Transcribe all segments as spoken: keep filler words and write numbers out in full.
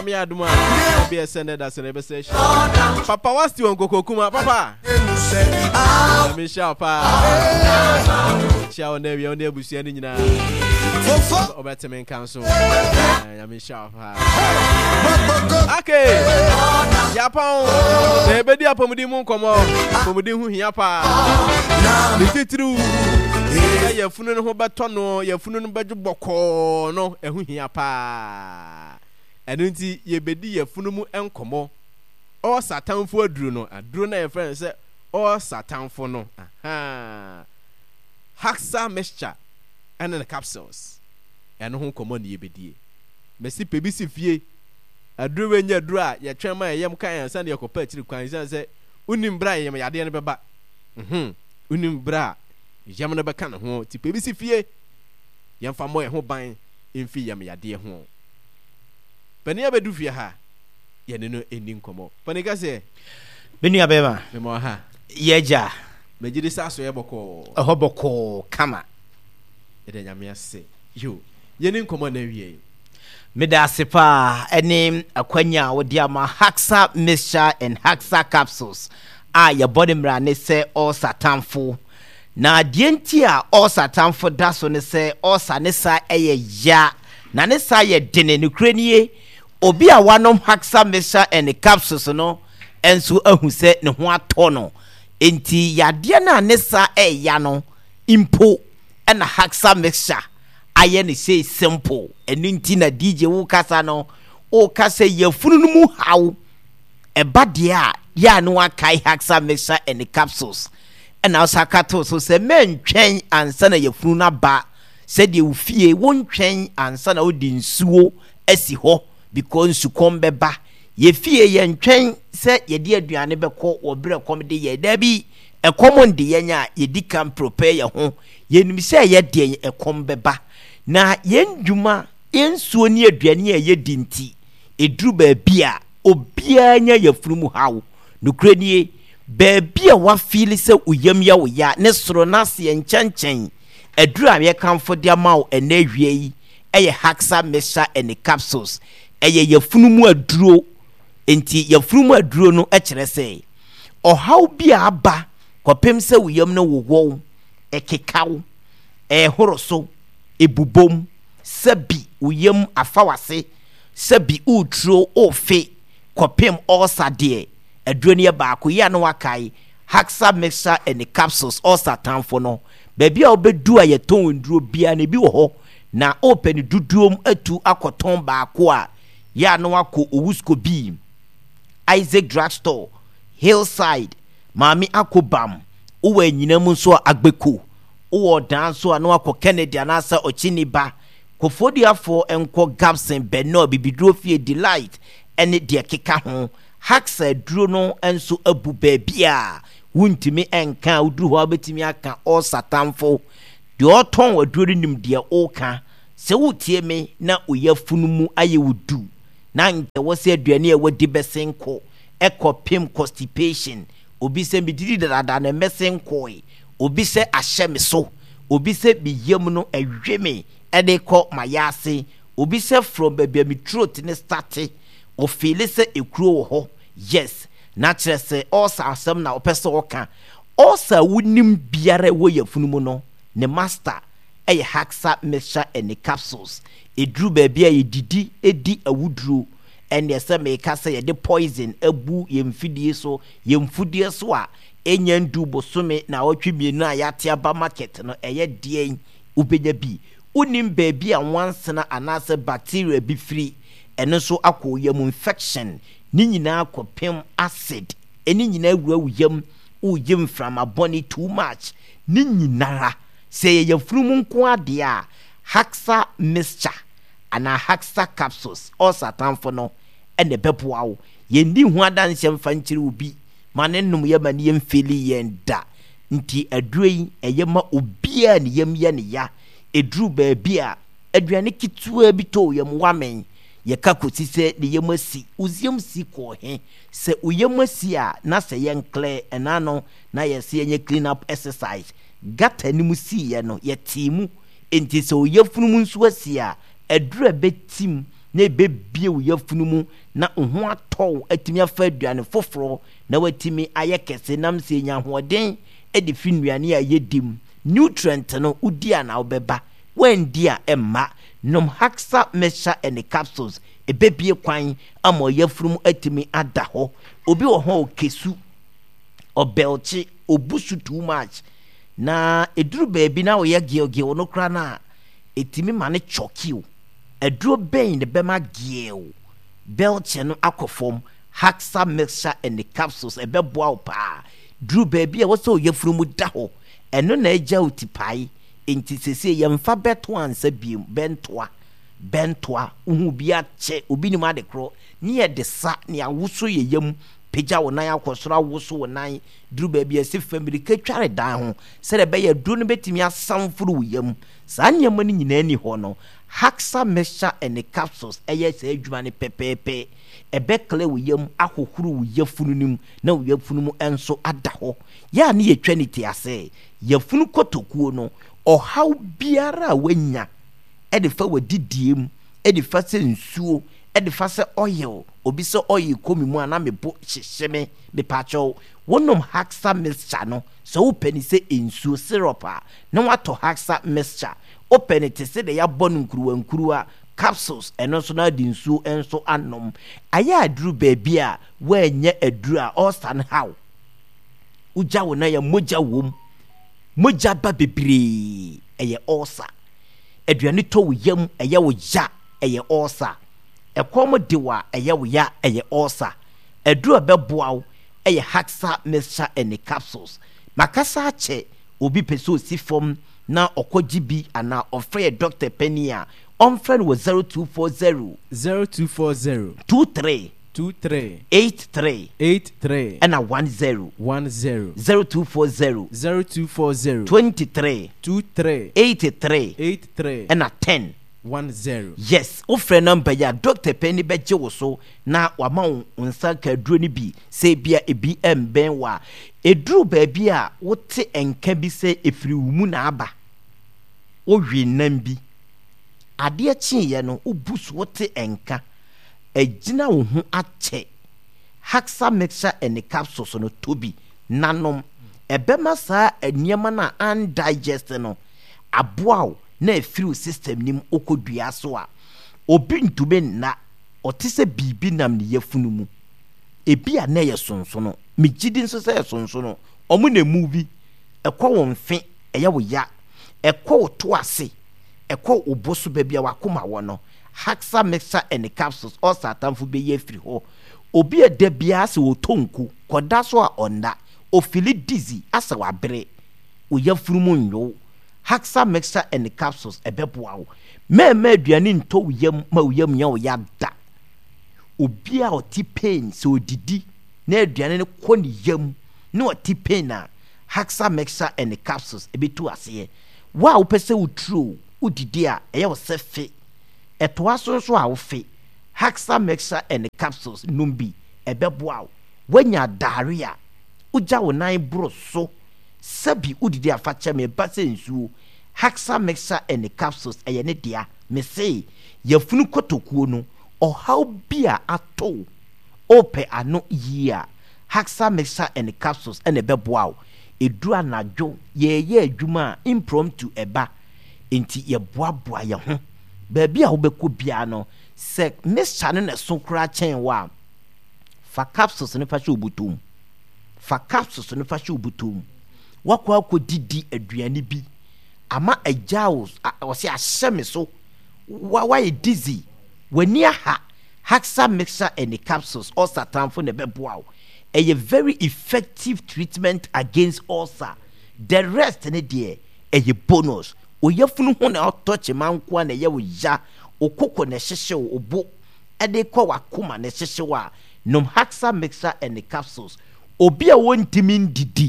Nyame aduma be send that send be say papa what's the on kokokuma papa Nyame sha pa sha on there we on there busia ni nyina obetemen council Nyame sha pa okay Japan e be dia pomudi mu nkomo pomudi hu hia pa ni titru ya funu no ho beto no ya funu no beju boko no ehu hia pa enu nti ye bedi ya funu mu enkomo o satanfo aduru no aduru na ye friend say o satanfo no aha Haxa mixture and the capsules enu ho komo ne ye bedie mesi pebisi fie aduru we nya aduru a ye twema yem kan ansa ne yakopa atiri kwan say unim bra yem yade ne beba mhm unim bra yam na beka ne ho ti pebisi fie yam fa mo ye ho ban emfi yam yade ho pani abedu fie ha ye ne no eni nkomo pani ka se benu abeba me mo ha yeja me gidi saso ye boko eho boko kama ede nyam ya se yo ye ne nkomo na wie me da sepa eni akwanya wodi ama Haxa mixture and Haxa capsules a your body mra ne se all satanfo na dienti a all satanfo da so ne se all sanesa eye ya na ne sa ye dene ne kranie obi a wanom Haxa mixture and capsules no enso ahu se ne ho ato no enti yade na ne sa e ya no impo na Haxa mixture aye ne say simple enu nti na D J wo kasa no o kasa ye funu no mu haw e ba de a ya no akai Haxa mixture and capsules and also kato so say men twen ansa na ye funu na ba said ye ufie won twen ansa na odi nsuo asi ho because su kombe ba ye fie ye ntwen se ye de aduane beko wo bre kom de ye da bi e common de ye nya ye di kan prepare ye ho ye nim se ye de e kombe ba na ye ndwuma ye nsuo ni aduane ye di nti eduru ba bia obia nya ye funu mu hawo nukre nie baby a wa feel se uyam ya wo ya ne soro na se enchanchen eduru a ye kamfo de ma wo ena hwie yi eye Haxa mixture and capsules eye ye funu mu aduro enti ye funu mu aduro no e kire se o haw bia aba kopem se uyam no wo wo ekekaw e horoso ebubom sabi uyam afawase sabi utro ofe kopem osade adroni ba ko ya no wakai Haxa mixture and capsules all satanfo no baby a obedu a ye ton nduro bia na bi wo ho na open duduom atu akoton ba ko a ya no wako owusko bi Isaac Drugstore Hillside Mami Akobam uwe nyinam nso agbeko uwo danso a no wako Kennedy anasa ochiniba kofodiafo enko Gabson Beno bibidro fie Delight ene de keka ho Haxa duro no enso abu babia wuntimi enka uduru ho betimi aka all satanfo de oton waduro nim de oka se wutie me na oyafunu mu aye wudu na nke wose aduane e wadi besenko ekopim constipation obi se bididi dada na mesenko obi se ahyeme so obi se biyam no ehweme ede ko mayase obi se from baby mi throat ne start o feel se ekuro ho yes natural say also asem na opese oka also wunim biare wo yafunu mu no ne master eye Haxa mixture and capsules edru baby a yedidi edi awuduro and yesa me ka say ye poison abu yemfidie so yemfudie so a enya ndu bosome na otwemienu a yate aba market no eye de ubenya bi unim baby a once na anase bacteria bi free eno so akọ yam infection ni nyina akọpem acid eni nyina awura wuyam uyem from aboni too much ni nyinara say ye frum nko ade a Haxa mixture ana Haxa capsules all satanfo no ene bepoa wo ye ndi hu adanse mfa nkire obi mane nnum ye mane ye mfeli ye nda nti adurei eyema obia ne yem ye ne ya eduru ba bia aduane kitua bi to yem wamen ye kakoti se ne yem asi uziem si ko he se uyem asi a na se ye nkle enano na ye se ye clean up exercise gata ni musi ye no ye timu enti se oyefunu mu nso asi a adura betim na bebie wo yafunu mu na ho atɔ atimi afa aduane foforo na watimi ayɛ kɛse nam sɛ nya hoɔden ɛde fi nnuane a yɛdim nutrient no udi a na wobɛba wendi a ɛmma nom Haxa Mixture and Capsules ebebie kwan ama yafunu mu atimi ada hɔ obi wɔ hɔ okesu obelchi obusu too much na eduru baabi na woyɛ geogeo no kra na etimi ma ne chokio eduro bɛn ne bɛma geo belche no akɔfom Haxa Mixture and Capsules ɛbɛboa wo paa duru baabi a wɔsɛ oyafuru mu da hɔ ɛno na agya wo tipai enti sese yɛmfa bɛto ansa biem bɛntoa bɛntoa uhu bi akyɛ obi ni ma de kro ne yɛ de sa ne awoso yɛ yam pagya wo nan akɔsoro awoso wo nan duru baabi asi family katware dan ho sɛ de bɛyɛ duro no betimi asamforo wo yam saa nneɛma no nyinaa ni hɔ no Haxa Mixture and Capsules ɛyɛ sɛ adwuma ne pɛpɛɛpɛ ɛbɛkle wo yam ahohoro wo yafunu nim na wo yafunu mu enso ada hɔ ya ne yɛtwa ne ti ase yafunu kotokuo no ɔhaw biara a wanya ɛde fa wadidiem ɛde fa sɛ nsuo ɛde fa sɛ oil obi sɛ oil komi mu ana mebo hyehye me mepakyɛw wonom Haxa Mixture no sɛ wopɛni sɛ nsuo syrup a na watɔ Haxa Mixture opɛni te sɛ de yɛabɔ no nkuruwa nkuruwa capsules ɛno nso na de nsuo enso anom ayɛ aduru baabi a woanya aduru a ɔsan haw ugya wo na yɛ mogya wom mogya ba bebree ɛyɛ ɔsa aduane tɔ wo yam ɛyɛ wo ya ɛyɛ ɔsa ɛkɔm de wa ɛyɛ wo ya ɛyɛ ɔsa aduru bɛboa wo ɛyɛ Haxa Mixture and Capsules makasa akyɛ obi pɛsɛ osi fam na ɔkɔgye bi ana ɔfrɛ Doctor Penny a ɔmfrɛ no wɔ zero two four zero zero two four zero two three two three eight three eight three ɛna one zero one zero zero two four zero zero two four zero twenty three two three eight three eight three ɛna ten one zero. Yes, wofrɛ number ya Doctor Penny bɛgye wo so na wama wo nsa ka duro ni bi sɛ bia ebi ɛmbɛn wa eduru baabi a wote enka bi sɛ efiri wo mu na aba wo hwe nam bi adeɛ kyeeyɛ no ubus wote enka egyina wo ho akyɛ Haxa Mixture and Capsules no tobi nanom ɛbɛma saa nneɛma na undigest no aboa na efiri system nim okodua so a obi ntube na ɔte sɛ bibi nam ne yafunu mu ebi a na yɛ sonsono megidi nso sɛ yɛ sonsono ɔmo na mu bi ɛkɔ wɔn fe ɛyɛ wo ya ɛkɔ wo to ase ɛkɔ wo boso baabi a wakoma wɔ no Haxa Mixture and Capsules ɔsa atamfo bɛyɛ afiri hɔ obi a da bia sɛ wɔtonku kɔda so a ɔnda ofili dizzy asa wabere wo yafunu mu nyo Haxa Mixture and Capsules ɛbɛboa wo mɛɛmɛ aduane ntɔ wo yam ma wo yam nya wo ya da obi a ɔte pain sɛ odidi na aduane no kɔ ne yam na ɔte pain a Haxa Mixture and Capsules ɛbɛtu aseɛ wo a wopɛ sɛ wo turo wo didi a ɛyɛ wo sɛ fe ɛtoa so nso a wo fe Haxa Mixture and Capsules nom bi ɛbɛboa wo wanya diarrhea wogya wo nan boro so sabi udidi afacha me ba se nsuo Haxa Mixture and Capsules ɛyɛ ne dia me say yafunu kotokuo no ɔhaw bia ato ope ano yia Haxa Mixture and Capsules ɛna bɛboa wo edu anadwo yɛyɛ adwuma impromptu ɛba enti yɛboaboa yɛ ho baabi a wobɛkɔ bia no sɛ mixture no na so kra kyɛn wa fa capsules no fa hwe obutum fa capsules no fa hwe obutum wakɔ akɔ didi aduane bi ama agyawo ɔse ahyɛ me so wa wayɛ dizzy wani aha Haxa Mixture and Capsules ulcer tamfo ne bɛboa wo ɛyɛ very effective treatment against ulcer the rest ne deɛ ɛyɛ bonus oyafunu ho na ɔtɔkye manko na ɛyɛ wo ya okoko na hyehye wo obo ɛde kɔ wakoma na hyehye wa nom Haxa Mixture and Capsules obi a wontimi ndidi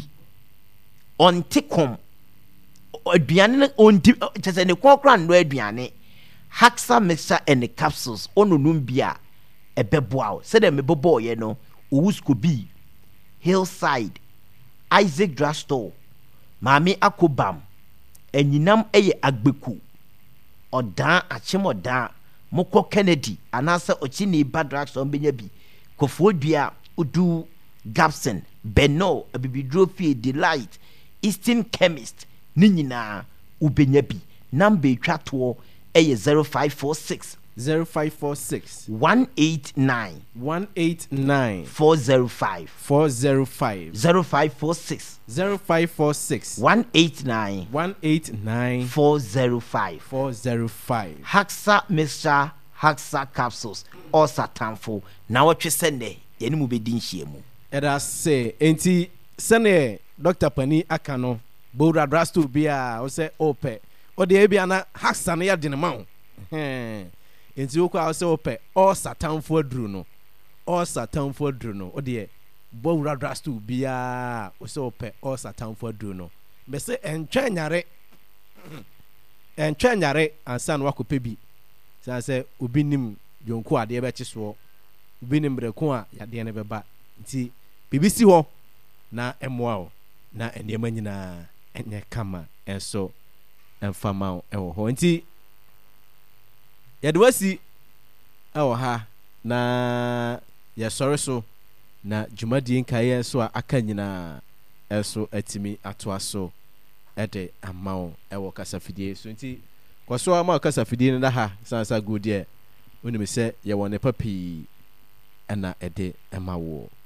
ontikom aduane no onti kyese ne kokra no aduane Haxa Mixture and Capsules onunum bia ebeboa wo se de mebobo ye no owusko bi Hillside Isaac Drugstore Mami Akobam enyinam eye agbeku odan achimodan mokɔ Kennedy anasa ochini Badrax on benya bi Kofoɔ Dua udu Gapson Beno abibidro fie Delight Eastern Chemist ni nyinaa ubenya bi number etwa to eye zero five four six zero five four six one eight nine one eight nine four zero five four zero five zero five four six zero five four six one eight nine one eight nine four zero five four zero five Haxa mixture Haxa capsules or satanfo na watwe sende yeni mu bedi nhyiemu era say enti sene Doctor Pani aka no Bowra Drasto bia o se ope o de bia na Haxa na ya de ne ma ho enti o kwa o se ope o satanfo aduru no o satanfo aduru no o de Bowra Drasto bia o se ope o satanfo aduru no me se entwa nyare entwa nyare ansa na wakope bi sa se obi nim yonko ade be kyeso obi nim breko a yade ne beba nti bibisi ho na emoa o na enema nyina enye kama enso enfama ewo ho nti yade wasi ewo ha na ya sori so na jumadi nkaye so aka nyina eso atimi atoaso ede amao ewo kasafidie so nti kwaso ama kasafidie na ha sansa godie onimi se ye wone papi ana ede emawo